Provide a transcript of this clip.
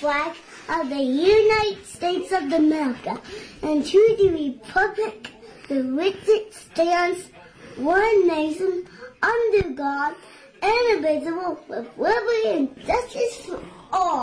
flag of the United States of America and to the republic for which it stands, one nation, under God, indivisible, with liberty and justice for all.